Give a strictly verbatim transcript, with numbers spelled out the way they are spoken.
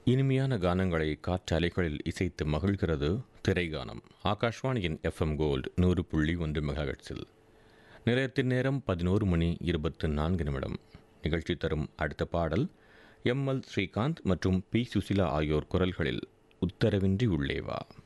இனிமையான கானங்களை காற்றலைகளில் இசைத்து மகிழ்கிறது திரைகானம். ஆகாஷ்வாணியின் எஃப்எம் கோல்டு நூறு புள்ளி ஒன்று மெகாஹெட்ஸில் நிலையத்தின் நேரம் பதினோரு மணி இருபத்து நான்கு நிமிடம். நிகழ்ச்சி தரும் அடுத்த பாடல் எம் எல் ஸ்ரீகாந்த் மற்றும் பி சுசிலா ஆகியோர் குரல்களில் உத்தரவின்றி உள்ளேவா.